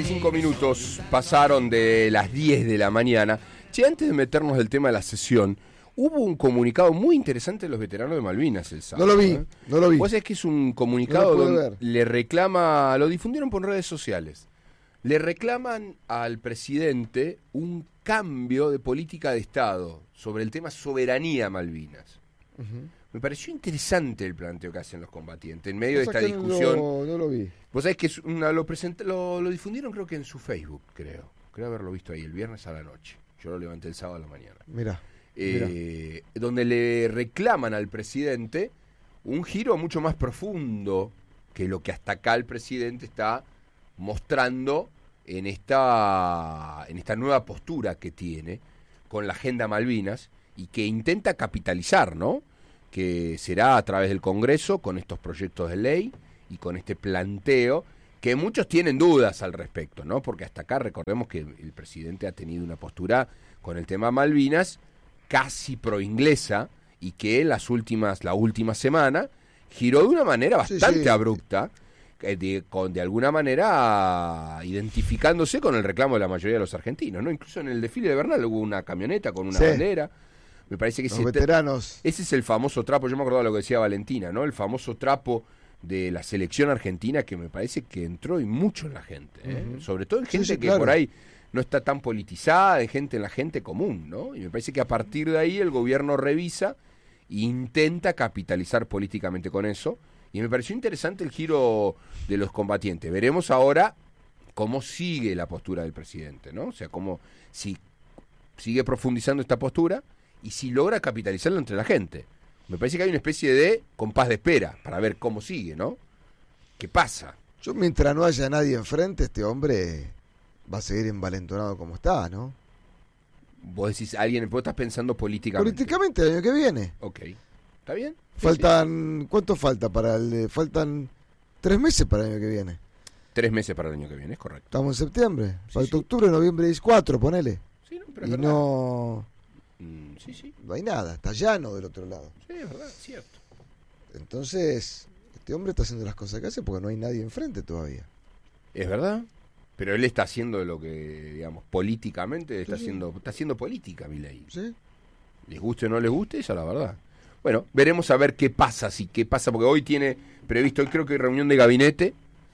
25 minutos pasaron de las 10 de la mañana. Che, antes de meternos del tema de la sesión, hubo un comunicado muy interesante de los veteranos de Malvinas el sábado. No lo vi. Vos sabés que es un comunicado donde le reclama, lo difundieron por redes sociales, le reclaman al presidente un cambio de política de Estado sobre el tema soberanía Malvinas. Uh-huh. Me pareció interesante el planteo que hacen los combatientes en medio de esta discusión. No lo vi. Vos sabés que lo difundieron creo que en su Facebook, creo haberlo visto ahí el viernes a la noche. Yo lo levanté el sábado a la mañana. Mirá. Donde le reclaman al presidente un giro mucho más profundo que lo que hasta acá el presidente está mostrando en esta nueva postura que tiene con la agenda Malvinas y que intenta capitalizar, ¿no? Que será a través del Congreso con estos proyectos de ley y con este planteo que muchos tienen dudas al respecto, ¿no? Porque hasta acá recordemos que el presidente ha tenido una postura con el tema Malvinas casi pro-inglesa y que la última semana giró de una manera bastante abrupta, de alguna manera identificándose con el reclamo de la mayoría de los argentinos, ¿no? Incluso en el desfile de Bernal hubo una camioneta con una bandera. Me parece que los veteranos. Ese es el famoso trapo, yo me acordaba lo que decía Valentina, ¿no? El famoso trapo de la selección argentina que me parece que entró y mucho en la gente, uh-huh. Sobre todo en gente que por ahí no está tan politizada, en la gente común, ¿no? Y me parece que a partir de ahí el gobierno revisa e intenta capitalizar políticamente con eso. Y me pareció interesante el giro de los combatientes. Veremos ahora cómo sigue la postura del presidente, ¿no? O sea, si sigue profundizando esta postura y si logra capitalizarlo entre la gente. Me parece que hay una especie de compás de espera para ver cómo sigue, ¿no? ¿Qué pasa? Yo mientras no haya nadie enfrente, este hombre va a seguir envalentonado como está, ¿no? Vos decís, vos estás pensando políticamente. Políticamente el año que viene. Ok. ¿Está bien? Sí. ¿Cuánto falta faltan 3 meses para el año que viene. 3 meses para el año que viene, es correcto. Estamos en septiembre. Falta octubre, noviembre, 4, ponele. Sí, no, pero y es no... sí. No hay nada, está llano del otro lado. Sí, es verdad, es cierto. Entonces, este hombre está haciendo las cosas que hace porque no hay nadie enfrente todavía. Es verdad. Pero él está haciendo lo que, digamos, políticamente, está haciendo política, Milei. Sí. Les guste o no les guste, esa es la verdad. Bueno, veremos a ver qué pasa, porque hoy tiene previsto, hoy creo que hay reunión de gabinete,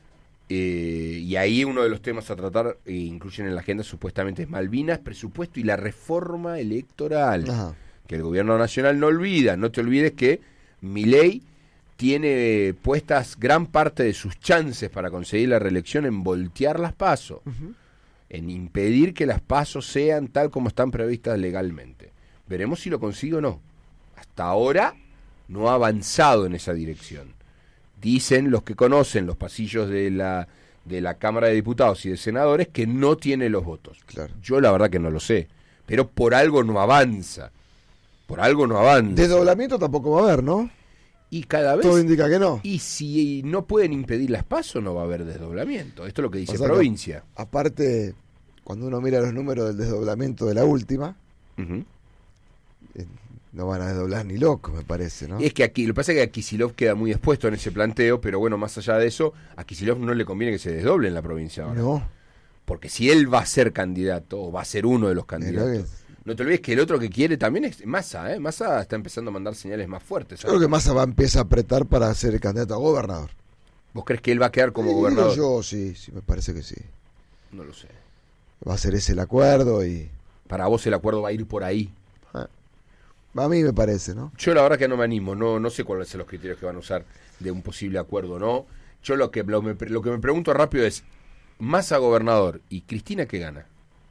y ahí uno de los temas a tratar, incluyen en la agenda supuestamente es Malvinas, presupuesto y la reforma electoral. Ajá. Que el gobierno nacional no te olvides que Milei tiene puestas gran parte de sus chances para conseguir la reelección en voltear las PASO, uh-huh. En impedir que las PASO sean tal como están previstas legalmente. Veremos si lo consigue o no. Hasta ahora no ha avanzado en esa dirección. Dicen los que conocen los pasillos de la Cámara de Diputados y de Senadores que no tiene los votos. Claro. Yo la verdad que no lo sé, pero por algo no avanza. Desdoblamiento tampoco va a haber, ¿no? Y cada vez... Todo indica que no. Y si no pueden impedir las PASO, no va a haber desdoblamiento. Esto es lo que dice provincia. Aparte, cuando uno mira los números del desdoblamiento de la última, uh-huh. No van a desdoblar ni loco, me parece, ¿no? Y es que lo que pasa es que a Kicillof queda muy expuesto en ese planteo, pero bueno, más allá de eso, a Kicillof no le conviene que se desdoble en la provincia ahora. No. Porque si él va a ser candidato, o va a ser uno de los candidatos... No te olvides que el otro que quiere también es Massa, ¿eh? Massa está empezando a mandar señales más fuertes. Yo creo que Massa va a empezar a apretar para ser el candidato a gobernador. ¿Vos crees que él va a quedar como gobernador? Yo sí, me parece que sí. No lo sé. Va a ser ese el acuerdo y... Para vos el acuerdo va a ir por ahí. A mí me parece, ¿no? Yo la verdad que no me animo, no sé cuáles son los criterios que van a usar de un posible acuerdo, ¿no? Yo lo que me pregunto rápido es, Massa gobernador y Cristina, ¿qué gana?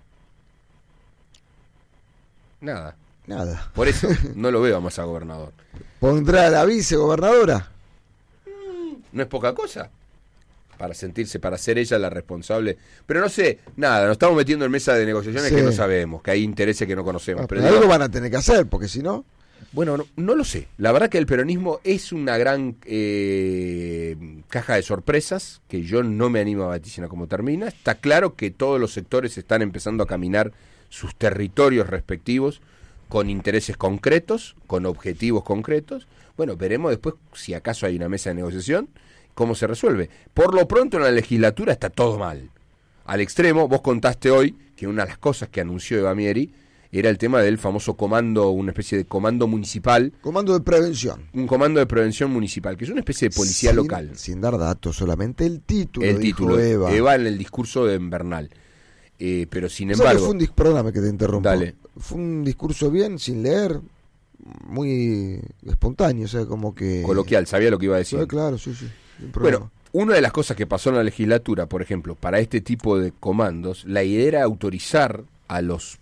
Nada. Por eso no lo veo a Massa gobernador. ¿Pondrá a la vicegobernadora? No es poca cosa. Para ser ella la responsable. Pero no sé, nada, nos estamos metiendo en mesa de negociaciones que no sabemos, que hay intereses que no conocemos. Pero algo van a tener que hacer, porque si no... Bueno, no lo sé. La verdad que el peronismo es una gran caja de sorpresas, que yo no me animo a vaticinar cómo termina. Está claro que todos los sectores están empezando a caminar sus territorios respectivos con intereses concretos, con objetivos concretos. Bueno, veremos después si acaso hay una mesa de negociación, cómo se resuelve. Por lo pronto en la legislatura está todo mal. al extremo. Vos contaste hoy que una de las cosas que anunció Eva Mieri era el tema del famoso comando, una especie de comando municipal. Comando de prevención. Un comando de prevención municipal, que es una especie de policía local. Sin dar datos, solamente el título. El título, dijo Eva en el discurso de Bernal. Pero sin o embargo... sea que perdóname que te interrumpa. Dale. Fue un discurso bien, sin leer, muy espontáneo, o sea, como que... Coloquial, sabía lo que iba a decir. Claro, sí. Bueno, una de las cosas que pasó en la legislatura, por ejemplo, para este tipo de comandos, la idea era autorizar a los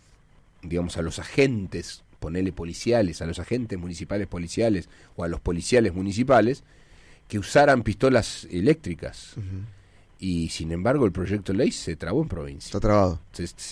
agentes, ponele policiales, a los agentes municipales policiales o a los policiales municipales que usaran pistolas eléctricas. Uh-huh. Y sin embargo el proyecto de ley se trabó en provincia. Está trabado.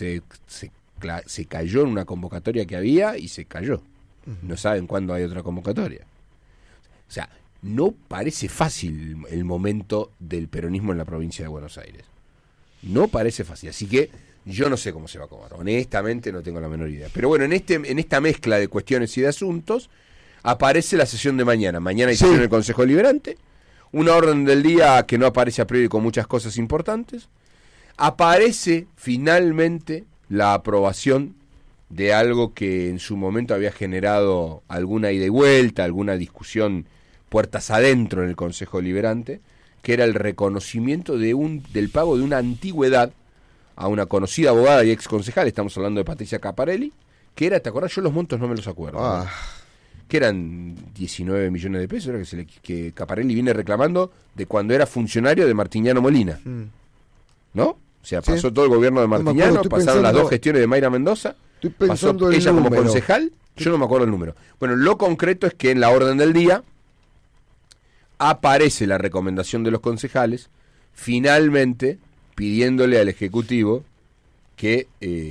Se cayó en una convocatoria que había y se cayó. Uh-huh. No saben cuándo hay otra convocatoria. O sea, no parece fácil el momento del peronismo en la provincia de Buenos Aires. No parece fácil. Así que yo no sé cómo se va a acomodar. Honestamente no tengo la menor idea. Pero bueno, en esta mezcla de cuestiones y de asuntos aparece la sesión de mañana. Mañana hay sesión del Consejo Deliberante. Una orden del día que no aparece a priori con muchas cosas importantes. Aparece finalmente la aprobación de algo que en su momento había generado alguna ida y vuelta, alguna discusión puertas adentro en el Consejo Deliberante, que era el reconocimiento del pago de una antigüedad a una conocida abogada y ex concejal. Estamos hablando de Patricia Caparelli, que era, ¿te acordás? Yo los montos no me los acuerdo. ¿No? Que eran 19 millones de pesos, era que Caparelli viene reclamando de cuando era funcionario de Martiniano Molina. ¿No? O sea, pasó todo el gobierno de Martiniano, pasaron las dos gestiones de Mayra Mendoza, pasó ella como concejal, yo no me acuerdo el número. Bueno, lo concreto es que en la orden del día aparece la recomendación de los concejales, finalmente pidiéndole al Ejecutivo que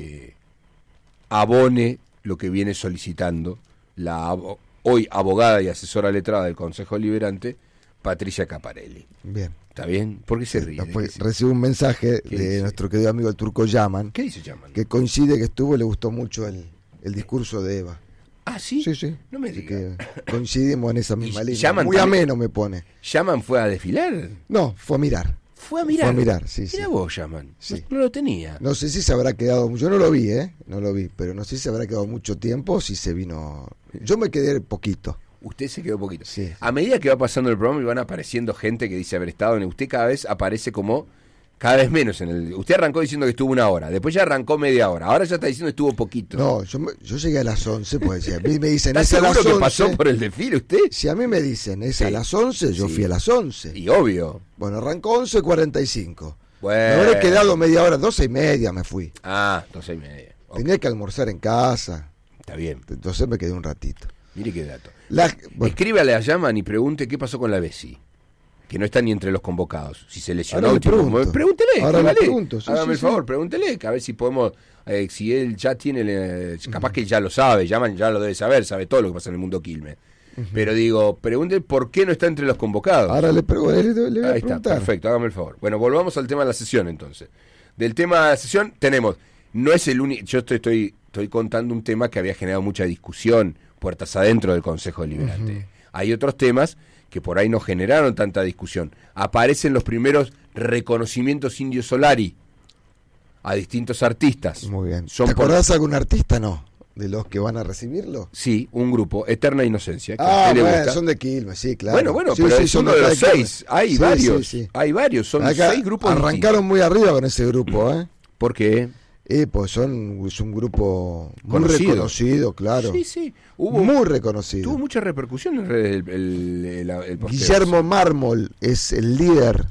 abone lo que viene solicitando la hoy abogada y asesora letrada del Consejo Deliberante, Patricia Caparelli. Bien. ¿Está bien? ¿Por qué se ríe? Recibo un mensaje de nuestro querido amigo el turco Yaman. ¿Qué dice Yaman? Que coincide que estuvo y le gustó mucho el discurso de Eva. ¿Ah, sí? Sí. No me digas. Coincidimos en esa misma línea. Yaman muy también, ameno me pone. ¿Yaman fue a desfilar? No, fue a mirar. Fue a mirar, sí. Mira vos, Yaman. Sí. No lo tenía. No sé si se habrá quedado, yo no lo vi, pero no sé si se habrá quedado mucho tiempo o si se vino. Yo me quedé poquito. Usted se quedó poquito. Sí. A medida que va pasando el programa y van apareciendo gente que dice haber estado en el, usted cada vez aparece como cada vez menos en el. Usted arrancó diciendo que estuvo una hora, después ya arrancó media hora, ahora ya está diciendo que estuvo poquito. No, yo llegué a las 11, pues a mí me dicen, ¿Está es a seguro las 11? que pasó por el desfile usted? Si a mí me dicen, es a las 11, yo fui a las 11. Y obvio. Bueno, arrancó 11:45. Bueno. Me habré quedado media hora, 12:30 me fui. 12:30. Okay. Tenía que almorzar en casa. Está bien. Entonces me quedé un ratito. Mire qué dato. Bueno. Escríbale a Yaman y pregunte qué pasó con la Bessi, que no está ni entre los convocados. Si se lesionó. Pregúntele. Ahora le pregunto. Hágame el favor, pregúntele, que a ver si podemos, si él ya tiene, capaz que él ya lo sabe, Yaman ya lo debe sabe todo lo que pasa en el mundo Quilmes. Pero digo, pregunte por qué no está entre los convocados. Ahora le voy a Ahí preguntar. está, perfecto, hágame el favor. Bueno, volvamos al tema de la sesión entonces. Del tema de la sesión tenemos, no es el único, yo estoy contando un tema que había generado mucha discusión, puertas adentro del Consejo Deliberante. Hay otros temas que por ahí no generaron tanta discusión. Aparecen los primeros reconocimientos Indio Solari a distintos artistas. Muy bien. ¿Te acordás de algún artista, no? ¿De los que van a recibirlo? Sí, un grupo, Eterna Inocencia. Que bueno, son de Quilmes, sí, claro. Bueno, pero es uno de los 6. Hay varios. Sí. Hay varios, son 6 grupos. Arrancaron distintos. Muy arriba con ese grupo, ¿eh? ¿Por qué? Pues es un grupo muy reconocido, claro. Sí. Muy reconocido. Tuvo mucha repercusión en el posteo. Guillermo Mármol es el líder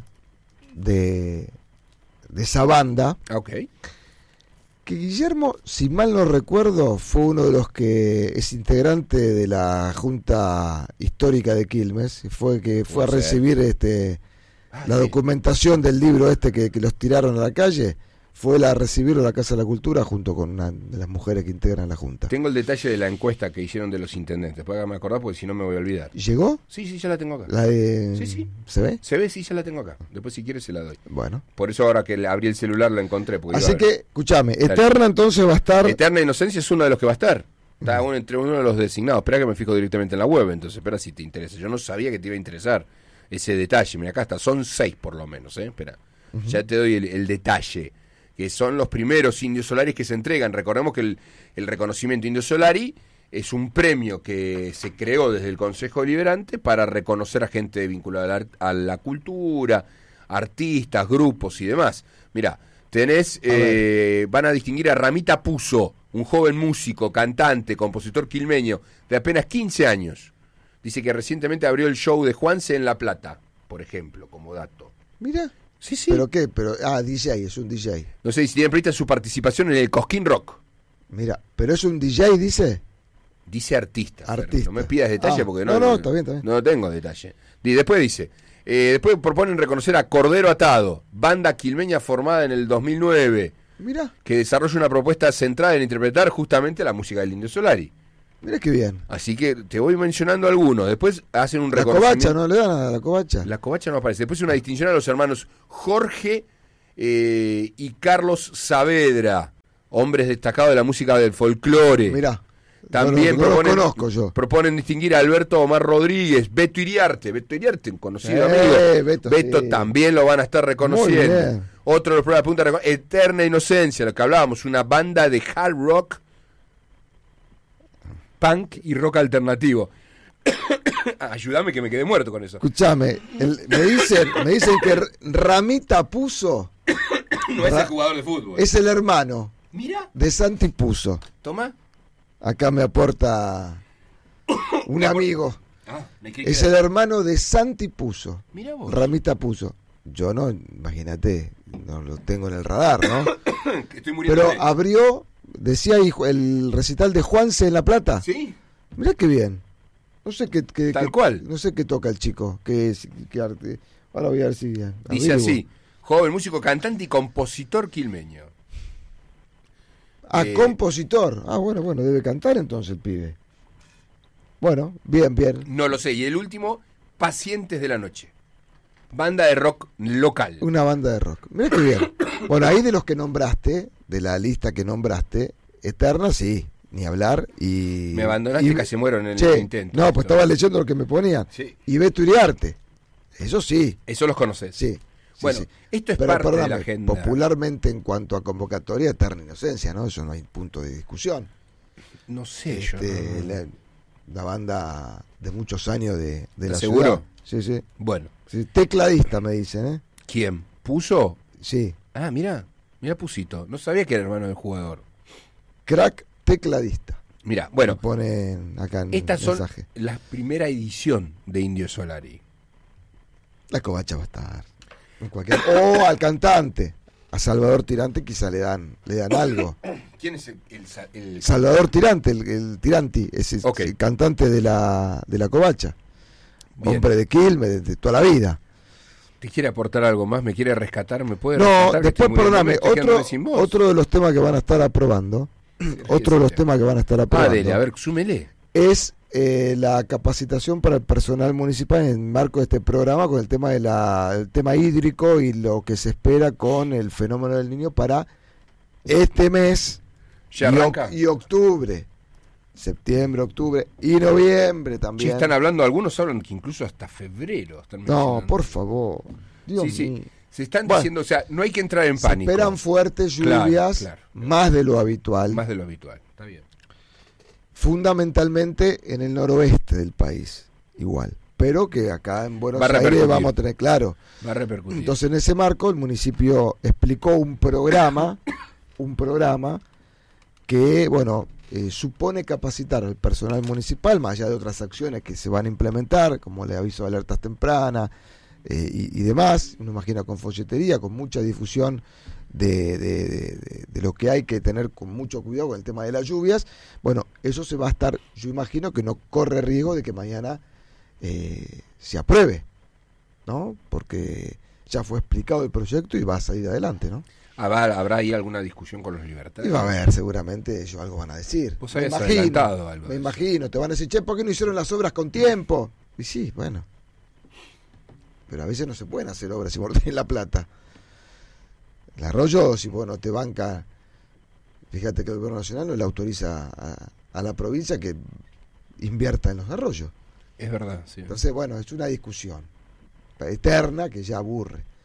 de esa banda. Ok. Que Guillermo, si mal no recuerdo, fue uno de los que es integrante de la Junta Histórica de Quilmes, fue a recibir la documentación del libro que los tiraron a la calle. Fue a recibirlo a la Casa de la Cultura junto con una de las mujeres que integran la Junta. Tengo el detalle de la encuesta que hicieron de los intendentes. Después me acordar porque si no me voy a olvidar. ¿Llegó? Sí, ya la tengo acá. ¿La de... Sí. ¿Se ve? Se ve, sí, ya la tengo acá. Después si quieres se la doy. Bueno. Por eso ahora que abrí el celular la encontré. Así que, escúchame, Eterna entonces va a estar... Eterna Inocencia es uno de los que va a estar. Está entre uno de los designados. Espera que me fijo directamente en la web, entonces. Espera si te interesa. Yo no sabía que te iba a interesar ese detalle. Mira, acá está. Son 6 por lo menos, Espera. Ya te doy el detalle. que son los primeros Indios Solaris que se entregan. Recordemos que el reconocimiento Indio Solari es un premio que se creó desde el Consejo Deliberante para reconocer a gente vinculada a la cultura, artistas, grupos y demás. Mirá, tenés, van a distinguir a Ramita Puzo, un joven músico, cantante, compositor quilmeño de apenas 15 años. Dice que recientemente abrió el show de Juanse en La Plata, por ejemplo, como dato. Mira. Sí, sí. ¿Pero qué? DJ, es un DJ. No sé si tiene prevista su participación en el Cosquín Rock. Mira, ¿pero es un DJ, dice? Dice artista. Artista. No me pidas detalle porque no, está bien. No tengo detalle. Y después dice, después proponen reconocer a Cordero Atado, banda quilmeña formada en el 2009. Mira. Que desarrolla una propuesta centrada en interpretar justamente la música del Indio Solari. Mira qué bien. Así que te voy mencionando algunos. Después hacen un la reconocimiento. La covacha, ¿no le dan a la covacha? La covacha no aparece. Después una distinción a los hermanos Jorge y Carlos Saavedra, hombres destacados de la música del folclore. Mirá. También no lo conozco yo. proponen distinguir a Alberto Omar Rodríguez, Beto Iriarte, un conocido amigo. Beto sí. También lo van a estar reconociendo. Otro de los pruebas de punta, Eterna Inocencia, lo que hablábamos, una banda de hard rock, punk y rock alternativo. Ayúdame que me quedé muerto con eso. Escuchame, me dicen que Ramita Puzo no es el jugador de fútbol. Es el hermano. Mira. De Santi Puzo. Toma. Acá me aporta un amigo. Es el hermano de Santi Puzo. Mira vos. Ramita Puzo. Yo no, imagínate, no lo tengo en el radar, ¿no? Estoy muriendo. Pero abrió, decía ahí, el recital de Juanse en La Plata. Sí. Mirá qué bien. No sé qué tal cual. No sé qué toca el chico, qué arte. Ahora voy a ver si dice así: joven músico, cantante y compositor quilmeño. Compositor. Bueno, debe cantar entonces el pibe. Bueno, bien. No lo sé. Y el último, Pacientes de la Noche. Banda de rock local. Una banda de rock. Mirá qué bien. Bueno, ahí de los que nombraste, de la lista que nombraste, Eterna, sí, ni hablar. Y me abandonaste y casi muero en el intento. No, pues estaba leyendo lo que me ponían. Sí. Y Beto Iriarte. Eso sí. Eso los conoces. Sí. Bueno, esto es parte de la agenda. Popularmente, en cuanto a convocatoria, Eterna Inocencia, ¿no? Eso no hay punto de discusión. No sé, yo no. La banda de muchos años de la ¿seguro? Ciudad. Sí. Bueno. Sí, tecladista, me dicen, ¿eh? ¿Quién? ¿Puso? Sí. Mira Pusito. No sabía que era hermano del jugador. Crack tecladista. Mira, bueno. Me ponen acá en estas mensaje. Son la primera edición de Indio Solari. La covacha va a estar en cualquier... O al cantante, a Salvador Tirante, quizá le dan algo. ¿Quién es el... Salvador Tirante, el Tiranti, es el cantante de la covacha. Bien. Hombre de Quilmes, de toda la vida. ¿Te quiere aportar algo más? ¿Me quiere rescatar? ¿Me puede rescatar? No, después perdóname, otro de los temas que van a estar aprobando, Dele, a ver, súmele. Es la capacitación para el personal municipal en el marco de este programa con el tema el tema hídrico y lo que se espera con el fenómeno del Niño para este mes y octubre. Septiembre, octubre y noviembre también. Sí, están hablando, algunos hablan que incluso hasta febrero. No, por favor. Dios mío. Se están diciendo, o sea, no hay que entrar en pánico. Se esperan fuertes lluvias, claro. Más de lo habitual. Más de lo habitual, está bien. Fundamentalmente en el noroeste del país, igual. Pero que acá en Buenos Aires vamos a tener, claro. Va a repercutir. Entonces, en ese marco, el municipio explicó un programa que, supone capacitar al personal municipal, más allá de otras acciones que se van a implementar, como el aviso de alertas tempranas y demás, uno imagina con folletería, con mucha difusión de lo que hay que tener con mucho cuidado con el tema de las lluvias. Bueno, eso se va a estar, yo imagino que no corre riesgo de que mañana se apruebe, ¿no? Porque ya fue explicado el proyecto y va a salir adelante, ¿no? ¿Habrá ahí alguna discusión con los libertarios? Y va a haber, seguramente ellos algo van a decir. Vos habías adelantado algo. Me imagino, te van a decir, che, ¿por qué no hicieron las obras con tiempo? Y sí, bueno. Pero a veces no se pueden hacer obras si vos no tenés la plata. El arroyo, si vos no te banca, fíjate que el gobierno nacional no le autoriza a la provincia que invierta en los arroyos. Es verdad, sí. Entonces, bueno, es una discusión eterna que ya aburre.